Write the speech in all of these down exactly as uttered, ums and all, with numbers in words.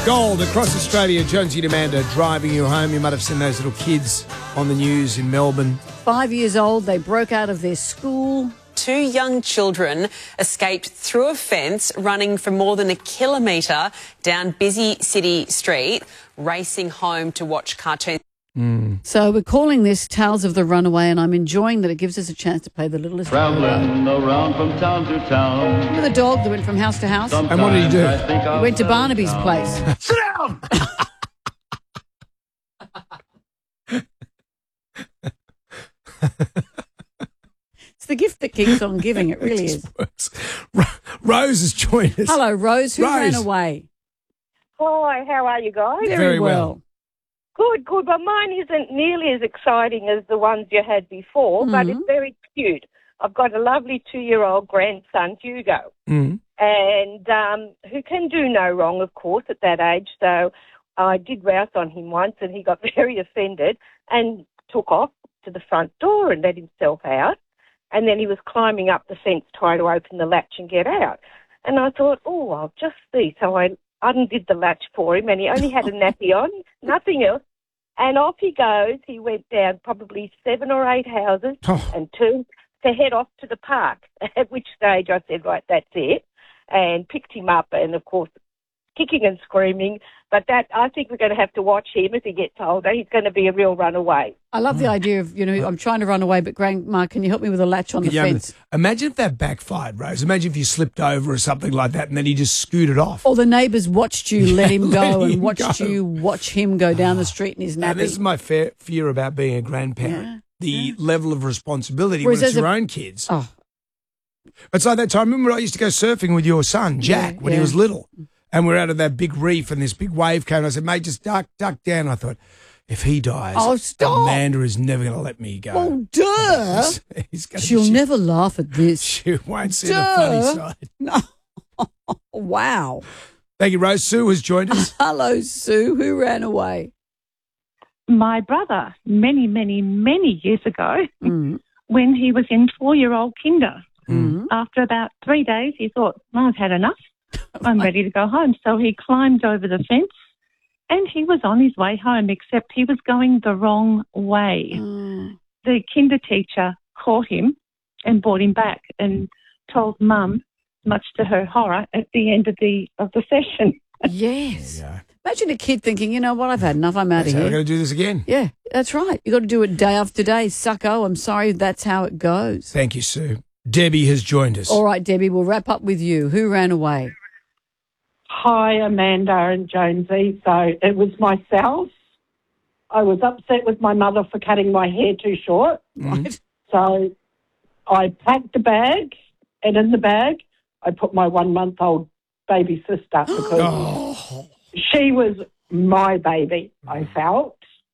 Gold across Australia. Jonesy and Amanda driving you home. You might have seen those little kids on the news in Melbourne. Five years old, they broke out of their school. Two young children escaped through a fence, running for more than a kilometre down busy city street, racing home to watch cartoons. Mm. So we're calling this Tales of the Runaway, and I'm enjoying that it gives us a chance to play the littlest. Traveling around from town to town. Remember the dog that went from house to house? And what did he do? He went to Barnaby's place. Sit down! It's the gift that keeps on giving. It really is. Ro- Rose has joined us. Hello, Rose. Who Rose. ran away? Hi, how are you guys? Very, Very well. well. Good, good. But mine isn't nearly as exciting as the ones you had before, but Mhm. it's very cute. I've got a lovely two-year-old grandson, Hugo, Mm. and um, who can do no wrong, of course, at that age. So I did rouse on him once, and he got very offended and took off to the front door and let himself out. And then he was climbing up the fence trying to open the latch and get out. And I thought, oh, I'll just see. So I undid the latch for him, and he only had a nappy on, nothing else. And off he goes. He went down probably seven or eight houses Oh. and turned to head off to the park, at which stage I said, right, that's it, and picked him up and, of course, kicking and screaming. But that I think we're going to have to watch him as he gets older. He's going to be a real runaway. I love the idea of, you know, I'm trying to run away, but Grandma, can you help me with a latch on the Yeah, fence? imagine if that backfired, Rose. Imagine if you slipped over or something like that and then he just scooted off. Or the neighbours watched you let him Let go and him watched go. you watch him go down the street in his Now, this is nappy. my fear, fear about being a grandparent. Yeah, The yeah. level of responsibility Whereas when it's as a- your own kids. Oh, It's like that time. Remember I used to go surfing with your son, Jack, Yeah, when he yeah. was little. And we're out of that big reef and this big wave came. And I said, mate, just duck, duck down. I thought, if he dies, Oh, stop. Amanda is never going to let me go. well, duh. He's- he's gonna- She'll she, never laugh at this. She won't see Duh. the funny side. No. Wow. Thank you, Rose. Sue has joined us. Hello, Sue. Who ran away? My brother, many, many, many years ago, Mm. when he was in four-year-old kinder. Mm. After about three days, he thought, well, I've had enough. I'm ready to go home. So he climbed over the fence and he was on his way home, except he was going the wrong way. Mm. The kinder teacher caught him and brought him back and told Mum, much to her horror, at the end of the of the session. Yes. Yeah. Imagine a kid thinking, you know what, I've had enough, I'm out So of we're here. going to do this again. Yeah, that's right. You got to do it day after day. Sucko, I'm sorry, that's how it goes. Thank you, Sue. Debbie has joined us. All right, Debbie, we'll wrap up with you. Who ran away? Hi, Amanda and Jonesy. So it was myself. I was upset with my mother for cutting my hair too short. Right. So I packed a bag, and in the bag, I put my one-month-old baby sister because Oh. she was my baby, I felt.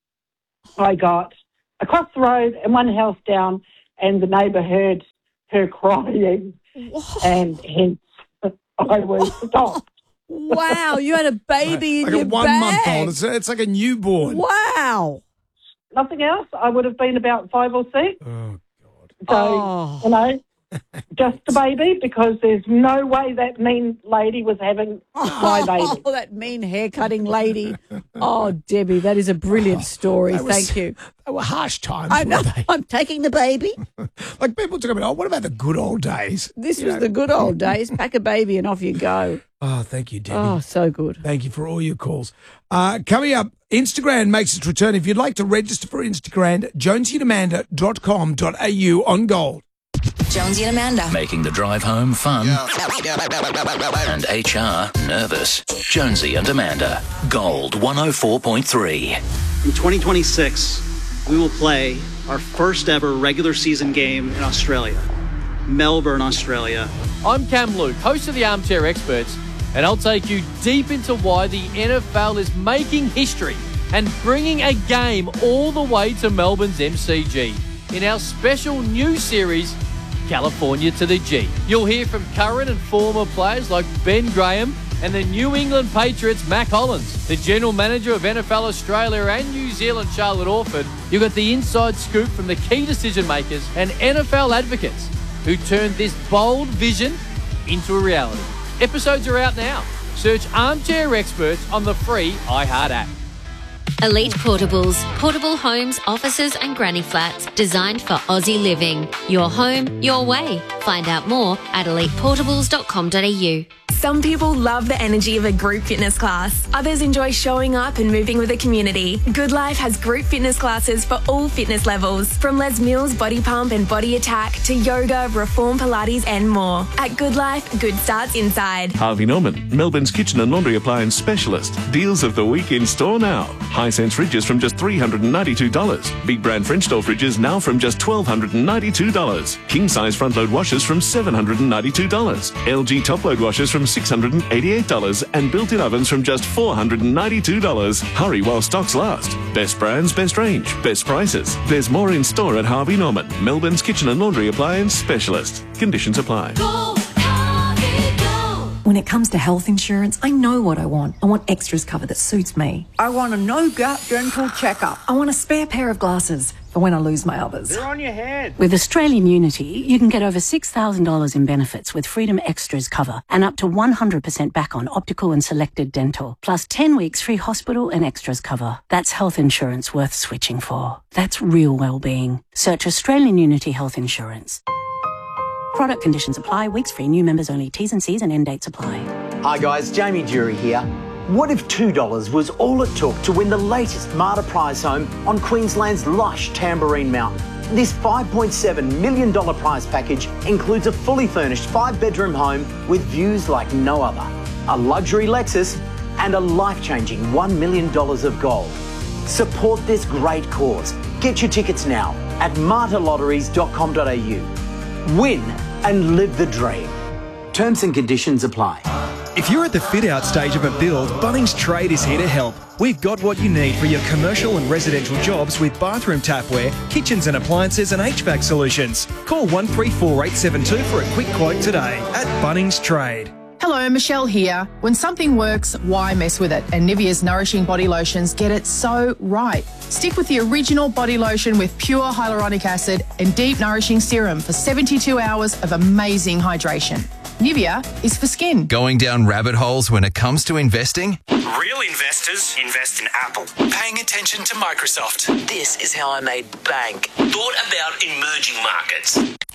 I got across the road and one house down, and the neighbour heard her crying, and hence I was stopped. Wow, you had a baby in like your a one month bag. old. It's, it's like a newborn. Wow. Nothing else. I would have been about five or six. Oh, God. So, Oh. you know, just a baby, because there's no way that mean lady was having my baby. Oh, that mean hair-cutting lady. Oh, Debbie, that is a brilliant story. That was- Thank you. They were harsh times, I know. weren't they? I'm taking the baby. Like people talk about, oh, what about the good old days? This You was know. the good old days. Pack a baby and off you go. Oh, thank you, Debbie. Oh, so good. Thank you for all your calls. Uh, coming up, Instagram makes its return. If you'd like to register for Instagram, jonesy and amanda dot com dot a u on Gold. Jonesy and Amanda. Making the drive home fun and H R nervous. Jonesy and Amanda. Gold one oh four point three. In twenty twenty-six, we will play our first ever regular season game in Australia, Melbourne, Australia. I'm Cam Luke, host of the Armchair Experts, and I'll take you deep into why the N F L is making history and bringing a game all the way to Melbourne's M C G in our special new series, California to the G. You'll hear from current and former players like Ben Graham and the New England Patriots' Mac Hollins, the general manager of N F L Australia and New Zealand, Charlotte Orford. You've got the inside scoop from the key decision makers and N F L advocates who turned this bold vision into a reality. Episodes are out now, Search Armchair Experts on the free iHeart app. Elite Portables, portable homes, offices and granny flats designed for Aussie living. Your home, your way. Find out more at elite portables dot com dot a u. Some people love the energy of a group fitness class. Others enjoy showing up and moving with a community. Good Life has group fitness classes for all fitness levels, from Les Mills Body Pump and Body Attack to yoga, Reform Pilates and more. At Good Life, good starts inside. Harvey Norman, Melbourne's kitchen and laundry appliance specialist. Deals of the week in store now. Hisense fridges from just three hundred ninety-two dollars. Big brand French door fridges now from just one thousand two hundred ninety-two dollars. King size front load washers from seven hundred ninety-two dollars. L G top load washers from six hundred eighty-eight dollars and built-in ovens from just four hundred ninety-two dollars. Hurry while stocks last. Best brands, best range, best prices. There's more in store at Harvey Norman, Melbourne's kitchen and laundry appliance specialist. Conditions apply. Go, Harvey, go. When it comes to health insurance, I know what I want. I want extras cover that suits me. I want a no-gap dental checkup. I want a spare pair of glasses for when I lose my others. They're on your head. With Australian Unity, you can get over six thousand dollars in benefits with Freedom Extras cover and up to one hundred percent back on optical and selected dental, plus ten weeks free hospital and extras cover. That's health insurance worth switching for. That's real well-being. Search Australian Unity Health Insurance. Product conditions apply. Weeks free. New members only. T's and C's and end dates apply. Hi guys, Jamie Jury here. What if two dollars was all it took to win the latest Marta prize home on Queensland's lush Tamborine Mountain? This five point seven million dollars prize package includes a fully furnished five-bedroom home with views like no other, a luxury Lexus and a life-changing one million dollars of gold. Support this great cause. Get your tickets now at marta lotteries dot com dot a u. Win and live the dream. Terms and conditions apply. If you're at the fit-out stage of a build, Bunnings Trade is here to help. We've got what you need for your commercial and residential jobs with bathroom tapware, kitchens and appliances and H V A C solutions. Call one three four eight seven two for a quick quote today at Bunnings Trade. Hello, Michelle here. When something works, why mess with it? And Nivea's Nourishing Body Lotions get it so right. Stick with the original body lotion with pure hyaluronic acid and deep nourishing serum for seventy-two hours of amazing hydration. Nivea is for skin. Going down rabbit holes when it comes to investing? Real investors invest in Apple. Paying attention to Microsoft. This is how I made bank. Thought about emerging markets.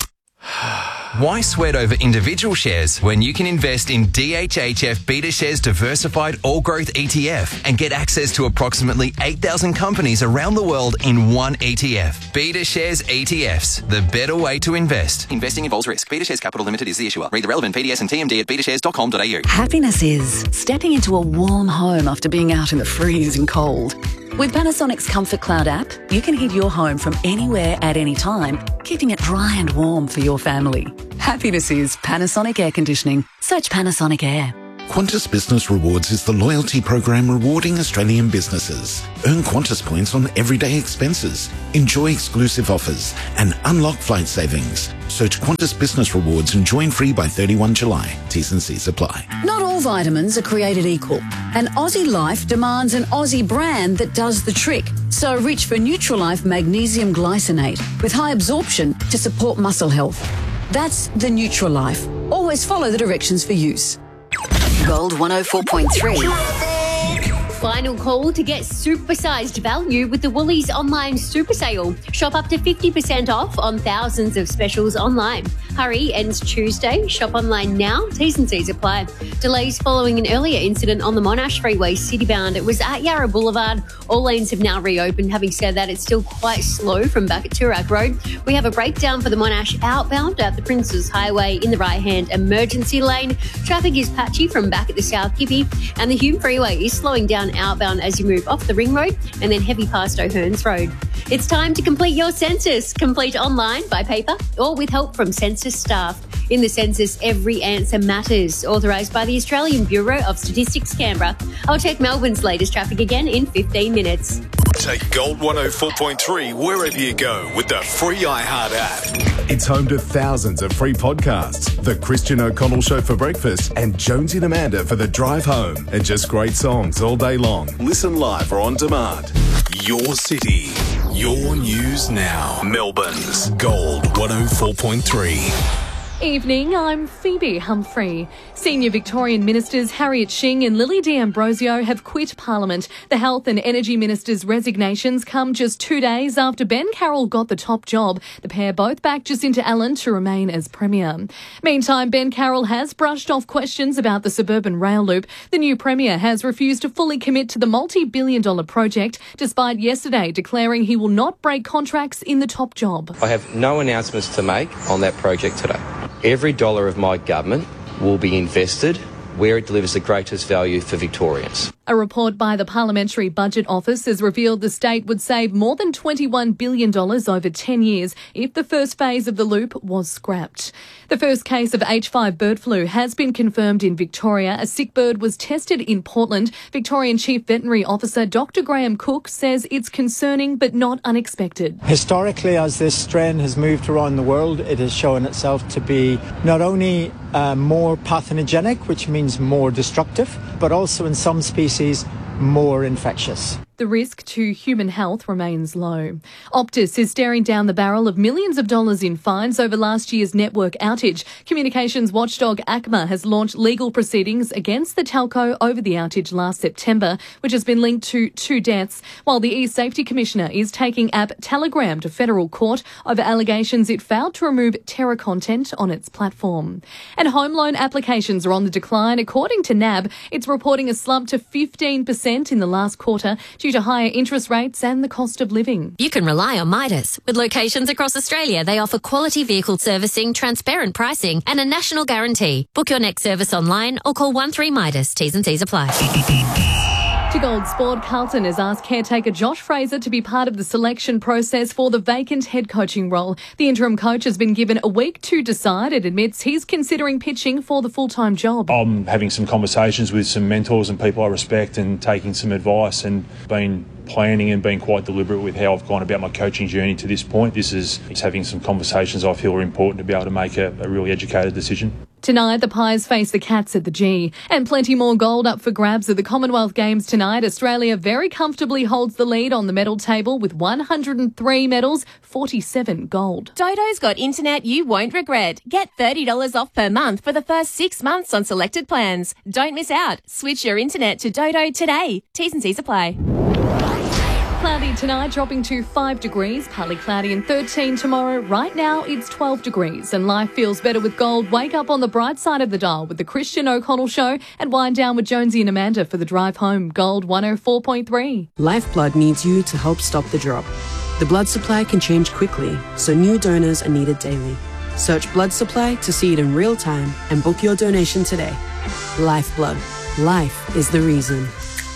Why sweat over individual shares when you can invest in D H H F BetaShares Diversified All Growth E T F and get access to approximately eight thousand companies around the world in one E T F? BetaShares E T Fs, the better way to invest. Investing involves risk. BetaShares Capital Limited is the issuer. Read the relevant P D S and T M D at beta shares dot com dot a u. Happiness is stepping into a warm home after being out in the freezing cold. With Panasonic's Comfort Cloud app, you can heat your home from anywhere at any time, keeping it dry and warm for your family. Happiness is Panasonic Air Conditioning. Search Panasonic Air. Qantas Business Rewards is the loyalty program rewarding Australian businesses. Earn Qantas points on everyday expenses, enjoy exclusive offers, and unlock flight savings. Search Qantas Business Rewards and join free by thirty-first of July. T's and C's apply. Not all vitamins are created equal, and Aussie Life demands an Aussie brand that does the trick. So reach for Nutrilife Magnesium Glycinate with high absorption to support muscle health. That's the Nutrilife. Always follow the directions for use. Gold one oh four point three. Final call to get supersized value with the Woolies online super sale. Shop up to fifty percent off on thousands of specials online. Hurry, ends Tuesday. Shop online now. T's and C's apply. Delays following an earlier incident on the Monash Freeway citybound. It was at Yarra Boulevard. All lanes have now reopened. Having said that, it's still quite slow from back at Toorak Road. We have a breakdown for the Monash outbound at the Princes Highway in the right-hand emergency lane. Traffic is patchy from back at the South Gippy, and the Hume Freeway is slowing down outbound as you move off the Ring Road and then heavy past O'Hearns Road. It's time to complete your census. Complete online, by paper, or with help from census staff. In the census, every answer matters. Authorised by the Australian Bureau of Statistics, Canberra. I'll check Melbourne's latest traffic again in fifteen minutes. Take Gold one oh four point three wherever you go with the free iHeart app. It's home to thousands of free podcasts. The Christian O'Connell Show for breakfast and Jonesy and Amanda for the drive home. And just great songs all day long. Listen live or on demand. Your city, your news now. Melbourne's Gold one oh four point three. Evening, I'm Phoebe Humphrey. Senior Victorian Ministers Harriet Shing and Lily D'Ambrosio have quit Parliament. The Health and Energy Minister's resignations come just two days after Ben Carroll got the top job. The pair both backed Jacinta Allen to remain as Premier. Meantime, Ben Carroll has brushed off questions about the suburban rail loop. The new Premier has refused to fully commit to the multi-billion dollar project, despite yesterday declaring he will not break contracts in the top job. I have no announcements to make on that project today. Every dollar of my government will be invested where it delivers the greatest value for Victorians. A report by the Parliamentary Budget Office has revealed the state would save more than twenty-one billion dollars over ten years if the first phase of the loop was scrapped. The first case of H five bird flu has been confirmed in Victoria. A sick bird was tested in Portland. Victorian Chief Veterinary Officer Doctor Graham Cook says it's concerning but not unexpected. Historically, as this strain has moved around the world, it has shown itself to be not only uh, more pathogenic, which means more destructive, but also in some species more infectious. The risk to human health remains low. Optus is staring down the barrel of millions of dollars in fines over last year's network outage. Communications watchdog ACMA has launched legal proceedings against the telco over the outage last September, which has been linked to two deaths, while the E-Safety Commissioner is taking app Telegram to federal court over allegations it failed to remove terror content on its platform. And home loan applications are on the decline. According to N A B, it's reporting a slump to fifteen percent in the last quarter due to higher interest rates and the cost of living. You can rely on Midas. With locations across Australia, they offer quality vehicle servicing, transparent pricing and a national guarantee. Book your next service online or call one three Midas. T's and C's apply. To Gold Sport, Carlton has asked caretaker Josh Fraser to be part of the selection process for the vacant head coaching role. The interim coach has been given a week to decide and admits he's considering pitching for the full-time job. I'm having some conversations with some mentors and people I respect and taking some advice and been planning and being quite deliberate with how I've gone about my coaching journey to this point. This is it's having some conversations I feel are important to be able to make a, a really educated decision. Tonight, the Pies face the Cats at the G. And plenty more gold up for grabs at the Commonwealth Games tonight. Australia very comfortably holds the lead on the medal table with one hundred three medals, forty-seven gold. Dodo's got internet you won't regret. Get thirty dollars off per month for the first six months on selected plans. Don't miss out. Switch your internet to Dodo today. T's and C's apply. Cloudy tonight, dropping to five degrees, partly cloudy and thirteen tomorrow. Right now, it's twelve degrees and life feels better with gold. Wake up on the bright side of the dial with the Christian O'Connell Show and wind down with Jonesy and Amanda for the drive home. Gold one oh four point three. Lifeblood needs you to help stop the drop. The blood supply can change quickly, so new donors are needed daily. Search blood supply to see it in real time and book your donation today. Lifeblood. Life is the reason.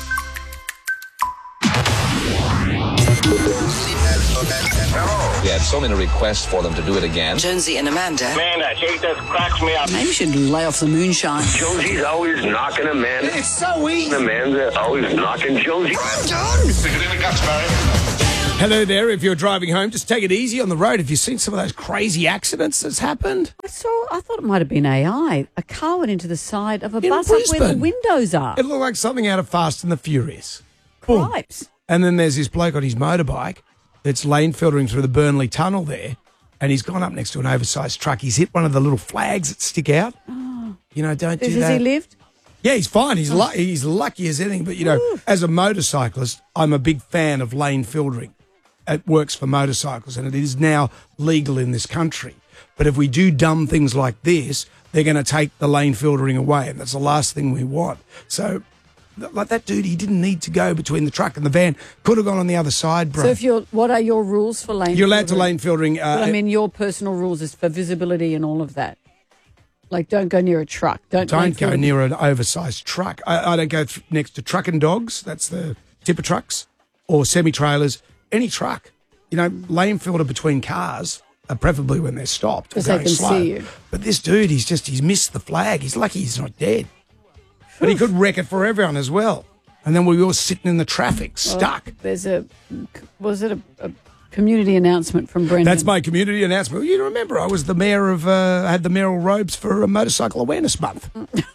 We had so many requests for them to do it again. Jonesy and Amanda. Man, that shit just cracks me up. Maybe you should lay off the moonshine. Jonesy's always knocking Amanda. It's so easy. Amanda always knocking Jonesy. I'm done. Stick it in the guts, Barry. Hello there. If you're driving home, just take it easy on the road. Have you seen some of those crazy accidents that's happened? I saw. I thought it might have been A I. A car went into the side of a In bus Brisbane. up where the windows are. It looked like something out of Fast and the Furious. Boom. Cripes. And then there's this bloke on his motorbike that's lane filtering through the Burnley Tunnel there, and he's gone up next to an oversized truck. He's hit one of the little flags that stick out. Oh. You know, don't Has do that. he lived? Yeah, he's fine. He's lu- he's lucky as anything. But, you know, Ooh. as a motorcyclist, I'm a big fan of lane filtering. It works for motorcycles, and it is now legal in this country. But if we do dumb things like this, they're going to take the lane filtering away, and that's the last thing we want. So, like that dude, he didn't need to go between the truck and the van. Could have gone on the other side, bro. So, if you're, what are your rules for lane? You're allowed filtering? to lane filtering. Uh, But I mean, your personal rules is for visibility and all of that. Like, don't go near a truck. Don't lane Don't go filter- near an oversized truck. I, I don't go th- next to truck and dogs. That's the tipper trucks or semi-trailers. Any truck. You know, lane filter between cars, uh, preferably when they're stopped. or Because they going can slow. see you. But this dude, he's just, he's missed the flag. He's lucky he's not dead. But he could wreck it for everyone as well. And then we were all sitting in the traffic, Well, stuck. there's a, was it a, a community announcement from Brendan? That's my community announcement. You remember, I was the mayor of, uh, I had the mayoral robes for a Motorcycle Awareness Month.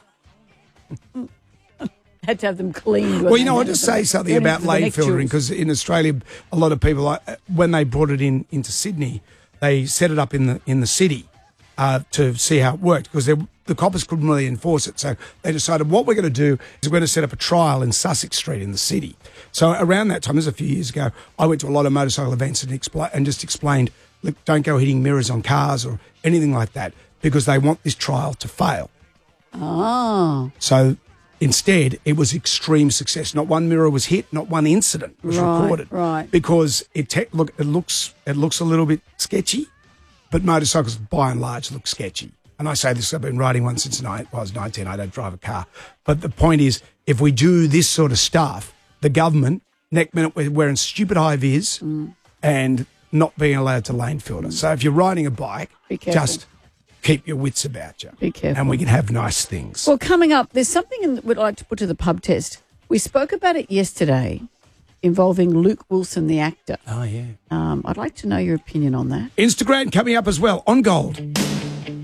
Had to have them cleaned. Well, you know, I'll just say something about lane filtering, because in Australia, a lot of people, uh, when they brought it in into Sydney, they set it up in the in the city, uh, to see how it worked because the coppers couldn't really enforce it. So they decided what we're going to do is we're going to set up a trial in Sussex Street in the city. So around that time, this was a few years ago, I went to a lot of motorcycle events and, expl- and just explained, look, don't go hitting mirrors on cars or anything like that because they want this trial to fail. Oh. So instead, it was extreme success. Not one mirror was hit, not one incident was right, recorded. Right. Because it te- look it looks it looks a little bit sketchy, but motorcycles by and large look sketchy. And I say this, I've been riding one since nine, well, I was nineteen, I don't drive a car. But the point is, if we do this sort of stuff, the government, next minute we're wearing stupid high vis mm. and not being allowed to lane filter. So if you're riding a bike, Be careful. just keep your wits about you. Be careful. And we can have nice things. Well, coming up, there's something in, we'd like to put to the pub test. We spoke about it yesterday involving Luke Wilson, the actor. Oh, yeah. Um, I'd like to know your opinion on that. Instagram coming up as well, on Gold.